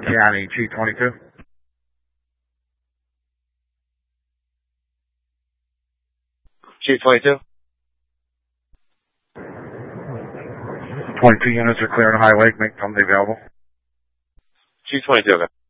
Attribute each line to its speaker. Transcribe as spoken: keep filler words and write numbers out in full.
Speaker 1: County, G twenty-two.
Speaker 2: G twenty-two.
Speaker 1: twenty-two units are clearing the highway. Make them available.
Speaker 2: G twenty-two, okay.